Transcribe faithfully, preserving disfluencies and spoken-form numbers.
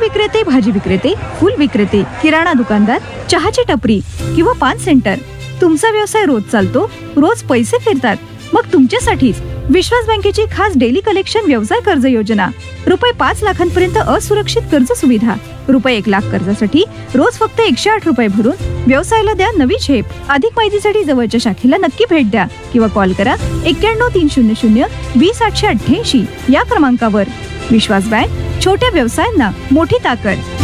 विक्रेते, भाजी विक्रेते, फूल विक्रेते, किराणा दुकानदार, चहाची टपरी किंवा पान सेंटर, तुमचा व्यवसाय रोज चालतो, रोज पैसे फिरतात, मग तुमच्यासाठीच विश्वास बँकेची खास डेली कलेक्शन व्यवसाय कर्ज योजना. रुपये पाच लाखांपर्यंत असुरक्षित कर्ज सुविधा. रुपये एक लाख कर्जासाठी रोज फक्त एकशे आठ रुपये भरून व्यवसायाला द्या नवी झेप. अधिक माहितीसाठी जवळच्या शाखेला नक्की भेट द्या किंवा कॉल करा एक्क्याण्णव तीन शून्य शून्य वीस आठशे अठ्ठ्याऐंशी या क्रमांकावर. विश्वास बँक, छोट्या व्यवसायांना मोठी ताकद.